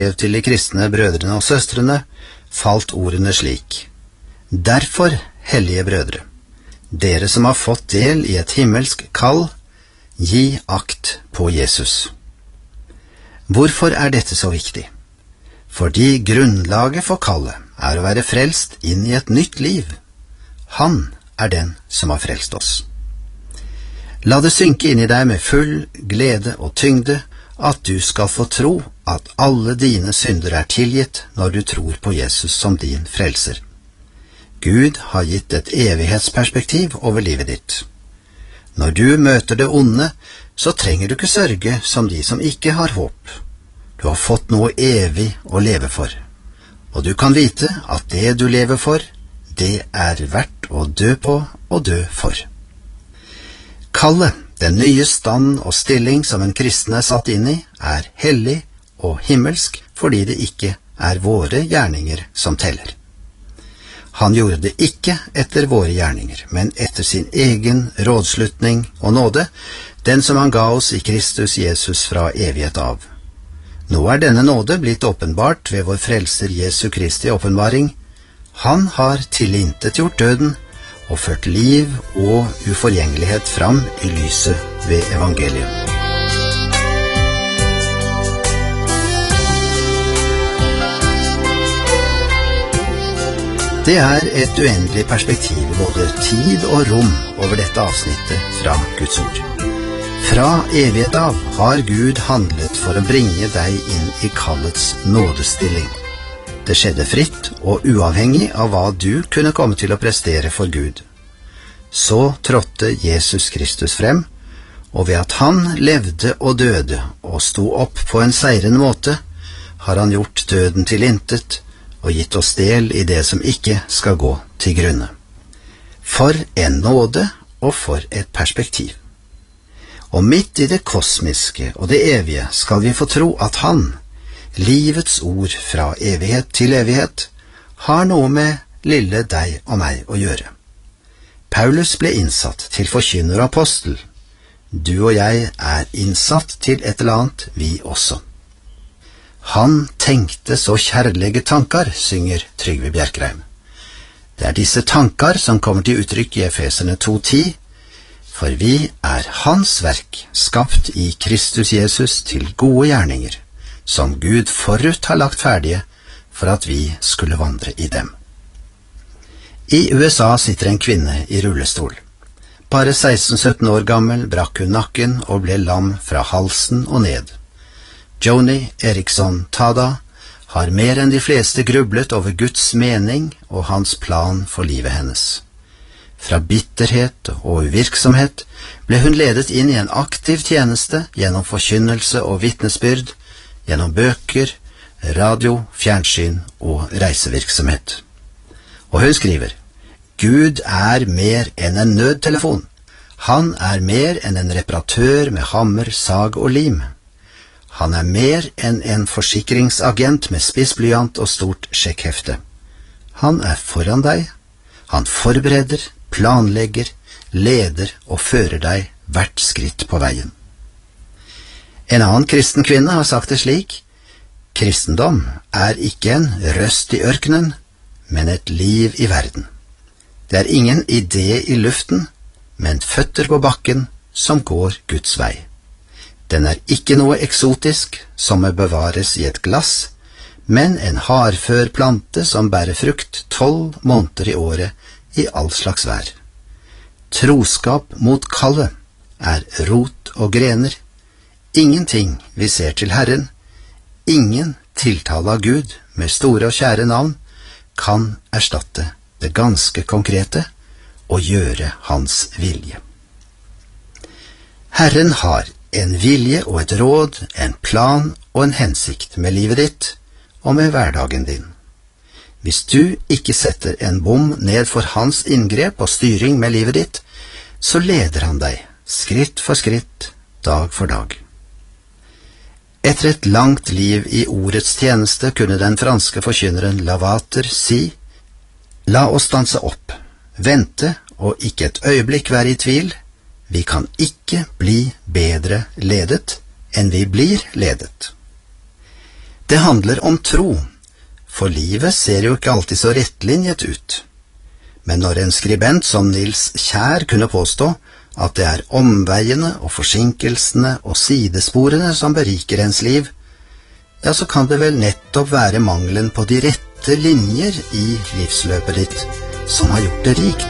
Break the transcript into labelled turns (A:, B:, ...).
A: til de kristne brødrene og søstrene, falt ordene slik: Derfor, hellige brødre, dere som har fått del i et himmelsk kall, gi akt på Jesus. Hvorfor er dette så viktig? Fordi grunnlaget for kallet er å være frelst inn i et nytt liv. Han er den som har frelst oss. La det synke inn i deg med full glede og tyngde at du skal få tro at alle dine synder er tilgitt når du tror på Jesus som din frelser. Gud har gitt et evighetsperspektiv over livet ditt. Når du møter det onde, så trenger du ikke sørge som de som ikke har håp. Du har fått noe evig å leve for, og du kan vite at det du lever for, det er verdt å dø på og dø for. Kallet, den nye stand og stilling som en kristen er satt inn i, er hellig og himmelsk fordi det ikke er våre gjerninger som teller. Han gjorde det ikke etter våre gjerninger, men etter sin egen rådslutning og nåde, den som han ga oss i Kristus Jesus fra evighet av. Nå er denne nåde blitt åpenbart ved vår frelser Jesu Kristi åpenbaring. Han har tilintetgjort døden og ført liv og uforgjengelighet fram i lyset ved evangeliet. Det er et uendelig perspektiv, både tid og rom, over dette avsnittet fra Guds ord. Fra evighet av har Gud handlet for å bringe deg inn i kallets nådestilling. Det skjedde fritt og uavhengig av hva du kunne komme til å prestere for Gud. Så trådte Jesus Kristus frem, og ved at han levde og døde og sto opp på en seirende måte, har han gjort døden til intet, og gitt oss del i det som ikke skal gå til grunne. For en nåde og for et perspektiv. Og midt i det kosmiske og det evige skal vi få tro at han, livets ord fra evighet til evighet, har noe med lille deg og meg å gjøre. Paulus ble innsatt til forkynner og apostel. Du og jeg er innsatt til et eller annet, vi også. Han tenkte så kjærlige tankar, synger Trygve Bjerkreim. Det er disse tankar som kommer til uttrykk i Efeserne 2:10, for vi er hans verk, skapt i Kristus Jesus til gode gjerninger, som Gud forut har lagt ferdige for at vi skulle vandre i dem. I USA sitter en kvinne i rullestol. Bare 16-17 år gammel brakk hun nakken og ble lam fra halsen og ned. Joni Eareckson Tada har mer enn de fleste grublet over Guds mening og hans plan for livet hennes. Fra bitterhet og uvirksomhet ble hun ledet inn i en aktiv tjeneste gjennom forkynnelse og vitnesbyrd, gjennom bøker, radio, fjernsyn og reisevirksomhet. Og hun skriver: Gud er mer enn en nødtelefon. Han er mer enn en reparatør med hammer, sag og lim. Han er mer enn en forsikringsagent med spissblyant og stort sjekkhefte. Han er foran deg. Han forbereder, planlegger, leder og fører deg hvert skritt på veien. En annen kristen kvinne har sagt det slik: kristendom er ikke en røst i ørkenen, men et liv i verden. Det er ingen idé i luften, men føtter på bakken som går Guds vei. Den er ikke noe eksotisk som må bevares i et glass, men en hardfør plante som bærer frukt 12 måneder i året i all slags vær. Troskap mot kallet er rot og grener. Ingenting vi ser til Herren, ingen tiltale av Gud med store og kjære navn, kan erstatte det ganske konkrete og gjøre hans vilje. Herren har en vilje og et råd, en plan og en hensikt med livet ditt og med hverdagen din. Hvis du ikke setter en bom ned for hans inngrep og styring med livet ditt, så leder han deg, skritt for skritt, dag for dag. Etter et langt liv i ordets tjeneste kunne den franske forkynneren Lavater si: La oss stanse opp, vente og ikke et øyeblikk være i tvil. Vi kan ikke bli bedre ledet enn vi blir ledet. Det handler om tro, for livet ser jo ikke alltid så rettlinjet ut. Men når en skribent som Nils Kjær kunne påstå at det er omveiene og forsinkelsene og sidesporene som beriker ens liv, ja, så kan det vel nettopp være mangelen på de rette linjer i livsløpet ditt som har gjort det rikt.